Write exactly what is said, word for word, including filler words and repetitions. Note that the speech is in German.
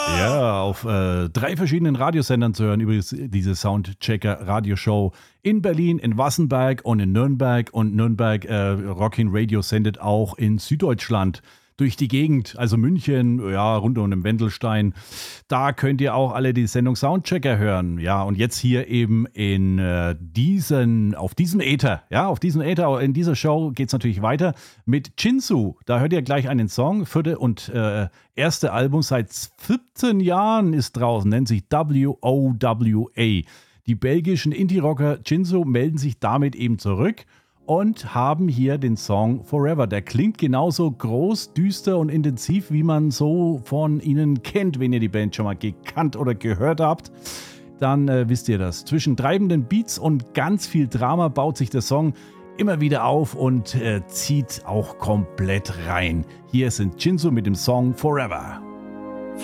Ja, auf äh, drei verschiedenen Radiosendern zu hören, übrigens diese Soundchecker-Radioshow in Berlin, in Wassenberg und in Nürnberg. Und Nürnberg äh, Rockin' Radio sendet auch in Süddeutschland durch die Gegend, also München, ja, rund um den Wendelstein. Da könnt ihr auch alle die Sendung Soundchecker hören. Ja, und jetzt hier eben in äh, diesen, auf diesem Äther, ja, auf diesem Äther, in dieser Show geht es natürlich weiter mit Chinsu. Da hört ihr gleich einen Song, vierte und äh, erste Album seit siebzehn Jahren ist draußen, nennt sich W O W A. Die belgischen Indie-Rocker Chinsu melden sich damit eben zurück und haben hier den Song Forever. Der klingt genauso groß, düster und intensiv, wie man so von ihnen kennt, wenn ihr die Band schon mal gekannt oder gehört habt. Dann äh, wisst ihr das. Zwischen treibenden Beats und ganz viel Drama baut sich der Song immer wieder auf und äh, zieht auch komplett rein. Hier sind Chinsu mit dem Song Forever.